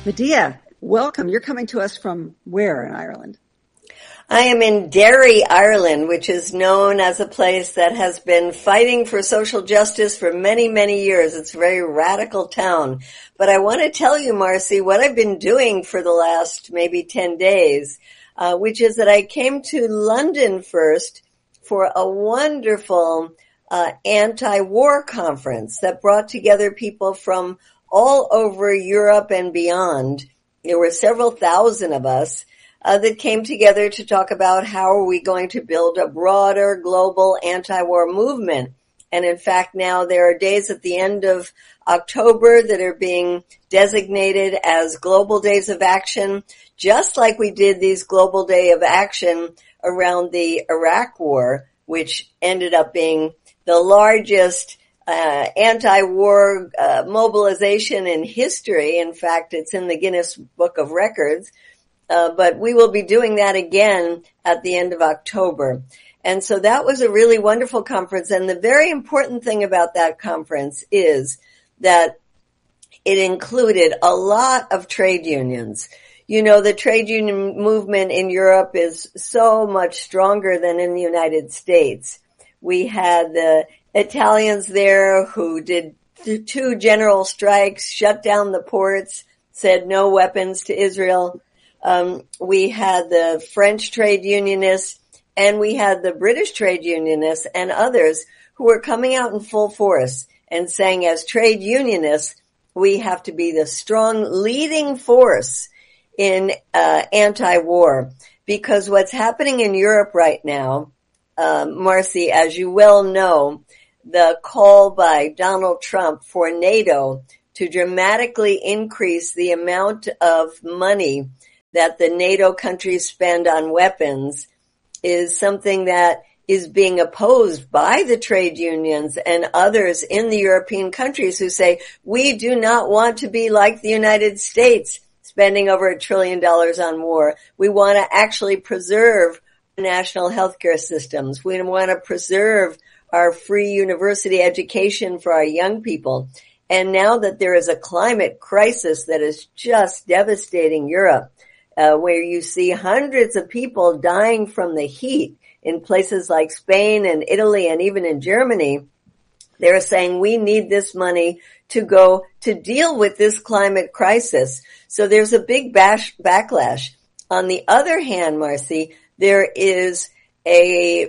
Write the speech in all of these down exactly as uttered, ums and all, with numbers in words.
Medea, welcome. You're coming to us from where in Ireland? I am in Derry, Ireland, which is known as a place that has been fighting for social justice for many, many years. It's a very radical town. But I want to tell you, Marcy, what I've been doing for the last maybe ten days, uh, which is that I came to London first for a wonderful uh, anti-war conference that brought together people from all over Europe and beyond. There were several thousand of us uh, that came together to talk about how are we going to build a broader global anti-war movement. And in fact, now there are days at the end of October that are being designated as Global Days of Action, just like we did these Global Day of Action around the Iraq War, which ended up being the largest uh, anti-war uh, mobilization in history. In fact, it's in the Guinness Book of Records. Uh, but we will be doing that again at the end of October. And so that was a really wonderful conference. And the very important thing about that conference is that it included a lot of trade unions. You know, the trade union movement in Europe is so much stronger than in the United States. We had the Italians there who did two general strikes, shut down the ports, said no weapons to Israel. Um, we had the French trade unionists, and we had the British trade unionists and others who were coming out in full force and saying, as trade unionists, we have to be the strong leading force in uh, anti-war. Because what's happening in Europe right now, uh, Marcy, as you well know, the call by Donald Trump for NATO to dramatically increase the amount of money that the NATO countries spend on weapons is something that is being opposed by the trade unions and others in the European countries who say, we do not want to be like the United States, spending over a trillion dollars on war. We want to actually preserve national healthcare systems. We want to preserve our free university education for our young people. And now that there is a climate crisis that is just devastating Europe, uh, where you see hundreds of people dying from the heat in places like Spain and Italy and even in Germany, they're saying we need this money to go to deal with this climate crisis. So there's a big bash, backlash. On the other hand, Marcy, there is a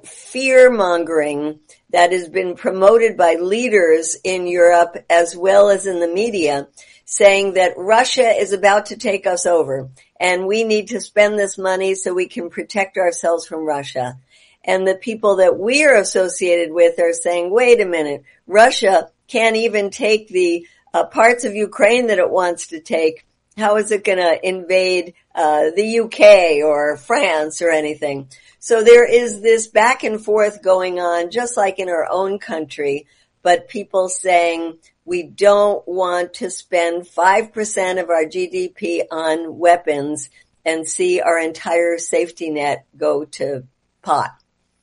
fear-mongering that has been promoted by leaders in Europe as well as in the media, saying that Russia is about to take us over and we need to spend this money so we can protect ourselves from Russia. And the people that we are associated with are saying, wait a minute, Russia can't even take the uh, parts of Ukraine that it wants to take. How is it going to invade uh, the U K or France or anything? So there is this back and forth going on, just like in our own country, but people saying we don't want to spend five percent of our G D P on weapons and see our entire safety net go to pot.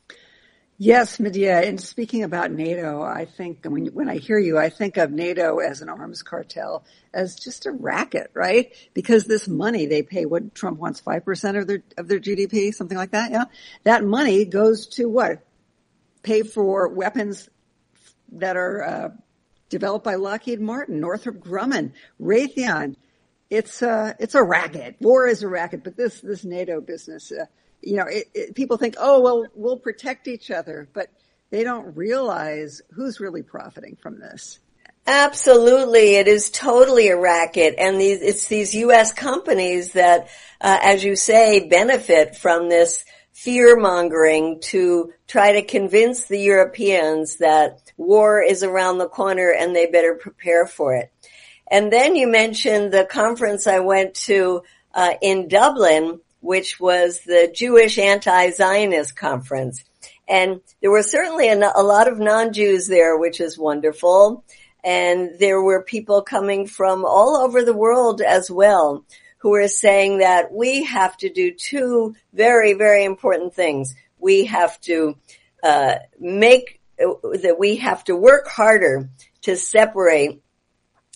Yes, Medea. And speaking about NATO, I think when, when I hear you, I think of NATO as an arms cartel, as just a racket, right? Because this money they pay, what Trump wants, five percent of their, of their G D P, something like that. Yeah. That money goes to what? Pay for weapons that are, uh, developed by Lockheed Martin, Northrop Grumman, Raytheon. It's, uh, it's a racket. War is a racket, but this, this NATO business, uh, you know, it, it, people think, oh, well, we'll protect each other, but they don't realize who's really profiting from this. Absolutely. It is totally a racket. And these, it's these U S companies that, uh, as you say, benefit from this fear-mongering to try to convince the Europeans that war is around the corner and they better prepare for it. And then you mentioned the conference I went to, uh, in Dublin, which was the Jewish Anti-Zionist Conference. And there were certainly a, a lot of non-Jews there, which is wonderful. And there were people coming from all over the world as well who were saying that we have to do two very, very important things. We have to uh make, that we have to work harder to separate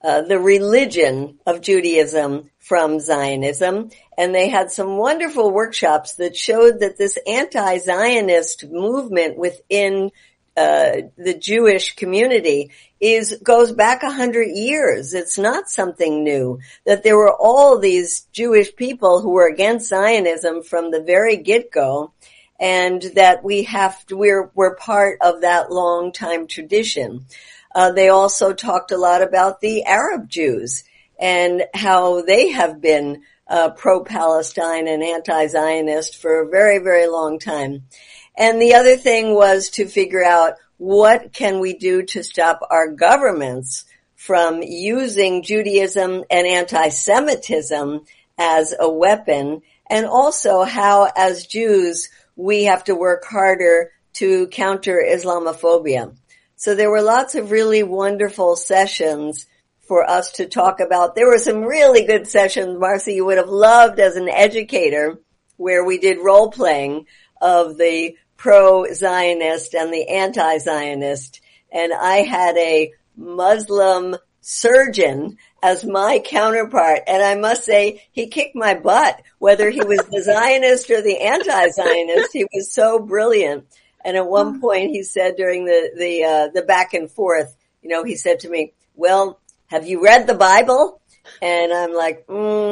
uh, the religion of Judaism from Zionism. And they had some wonderful workshops that showed that this anti-Zionist movement within uh, the Jewish community is, goes back a hundred years. It's not something new. That there were all these Jewish people who were against Zionism from the very get-go, and that we have to, we're, we're part of that long time tradition. Uh, they also talked a lot about the Arab Jews and how they have been uh, pro-Palestine and anti-Zionist for a very, very long time. And the other thing was to figure out what can we do to stop our governments from using Judaism and anti-Semitism as a weapon, and also how, as Jews, we have to work harder to counter Islamophobia. So there were lots of really wonderful sessions for us to talk about. There were some really good sessions, Marcy, you would have loved as an educator, where we did role-playing of the pro-Zionist and the anti-Zionist. And I had a Muslim surgeon as my counterpart. And I must say, he kicked my butt, whether he was the Zionist or the anti-Zionist. He was so brilliant. And at one point he said during the, the, uh, the back and forth, you know, he said to me, well, have you read the Bible? And I'm like,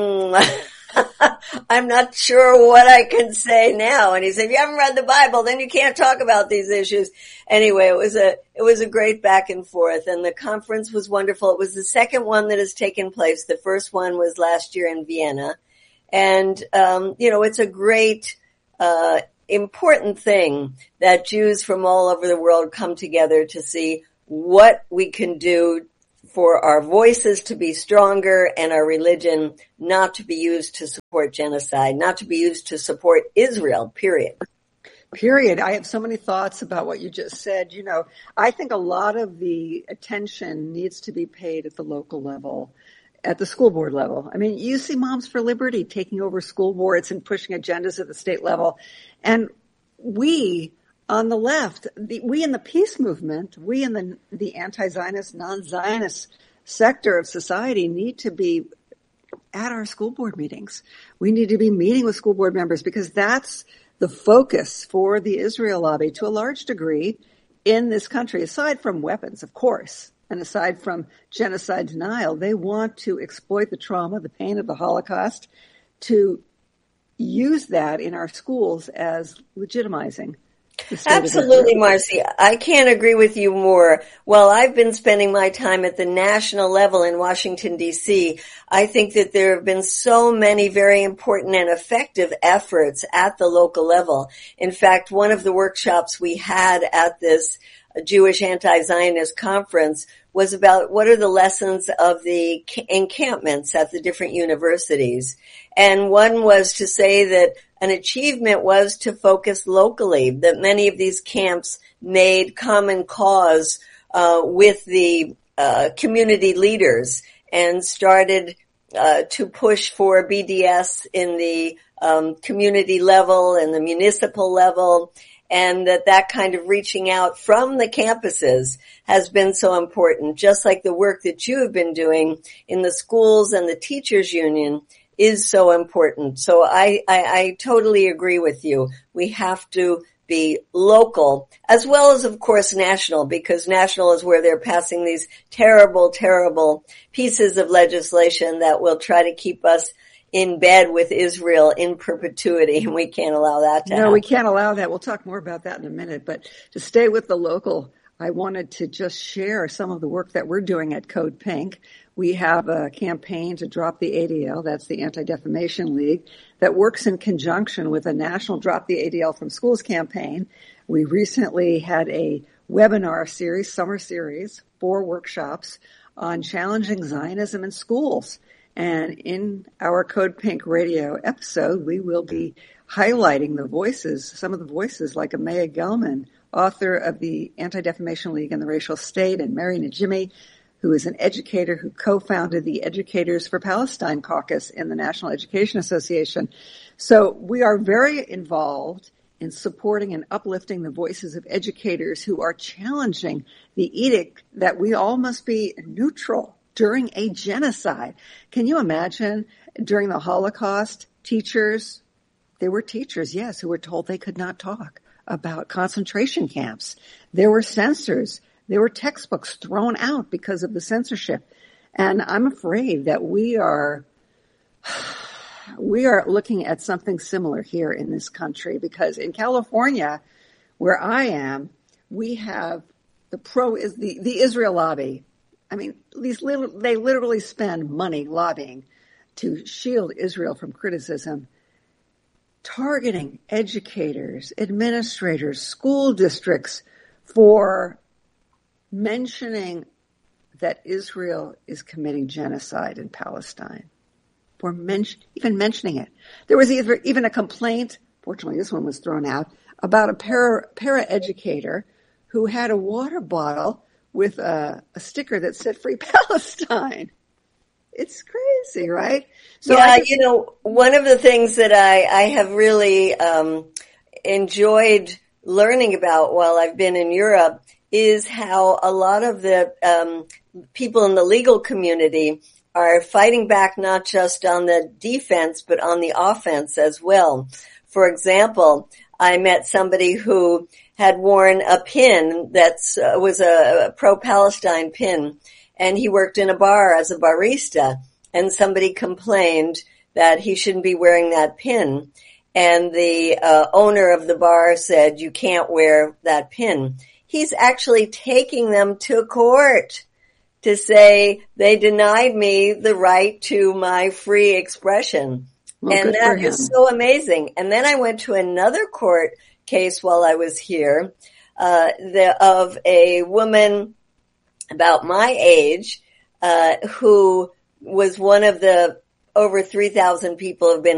mm, I'm not sure what I can say now. And he said, if you haven't read the Bible, then you can't talk about these issues. Anyway, it was a, it was a great back and forth, and the conference was wonderful. It was the second one that has taken place. The first one was last year in Vienna. And, um, you know, it's a great, uh, important thing that Jews from all over the world come together to see what we can do for our voices to be stronger and our religion not to be used to support genocide, not to be used to support Israel, period. Period. I have so many thoughts about what you just said. You know, I think a lot of the attention needs to be paid at the local level, at the school board level. I mean, you see Moms for Liberty taking over school boards and pushing agendas at the state level. And we on the left, the, we in the peace movement, we in the, the anti-Zionist, non-Zionist sector of society need to be at our school board meetings. We need to be meeting with school board members, because that's the focus for the Israel lobby to a large degree in this country. Aside from weapons, of course, and aside from genocide denial, they want to exploit the trauma, the pain of the Holocaust, to use that in our schools as legitimizing. Absolutely, Marcy. I can't agree with you more. Well, I've been spending my time at the national level in Washington, D C. I think that there have been so many very important and effective efforts at the local level. In fact, one of the workshops we had at this Jewish anti-Zionist conference was about what are the lessons of the encampments at the different universities. And one was to say that an achievement was to focus locally, that many of these camps made common cause uh, with the uh, community leaders and started uh, to push for B D S in the um, community level and the municipal level, and that that kind of reaching out from the campuses has been so important, just like the work that you have been doing in the schools and the teachers union is so important. So I, I, I totally agree with you. We have to be local as well as, of course, national, because national is where they're passing these terrible, terrible pieces of legislation that will try to keep us in bed with Israel in perpetuity, and we can't allow that to no, happen. No, we can't allow that. We'll talk more about that in a minute. But to stay with the local, I wanted to just share some of the work that we're doing at Code Pink. We have a campaign to drop the A D L, that's the Anti-Defamation League, that works in conjunction with a national Drop the A D L from Schools campaign. We recently had a webinar series, summer series, four workshops on challenging Zionism in schools. And in our Code Pink radio episode, we will be highlighting the voices, some of the voices like Amaya Gelman, author of the Anti-Defamation League and the Racial State, and Mary Najimy, who is an educator who co-founded the Educators for Palestine Caucus in the National Education Association. So we are very involved in supporting and uplifting the voices of educators who are challenging the edict that we all must be neutral during a genocide. Can you imagine during the Holocaust, teachers, there were teachers, yes, who were told they could not talk about concentration camps. There were censors. There were textbooks thrown out because of the censorship. And I'm afraid that we are, we are looking at something similar here in this country, because in California, where I am, we have the pro is the, the Israel lobby. I mean, these little, they literally spend money lobbying to shield Israel from criticism, targeting educators, administrators, school districts for mentioning that Israel is committing genocide in Palestine. For men- even mentioning it. There was either, even a complaint, fortunately this one was thrown out, about a para, para-educator who had a water bottle with a, a sticker that said Free Palestine. It's crazy, right? So yeah, just, you know, one of the things that I, I have really um, enjoyed learning about while I've been in Europe is how a lot of the um, people in the legal community are fighting back not just on the defense, but on the offense as well. For example, I met somebody who had worn a pin that uh, was a, a pro-Palestine pin, and he worked in a bar as a barista, and somebody complained that he shouldn't be wearing that pin. And the uh, owner of the bar said, you can't wear that pin. He's actually taking them to court to say they denied me the right to my free expression. Well, and that is so amazing. And then I went to another court case while I was here, uh, the, of a woman about my age, uh, who was one of the over three thousand people who have been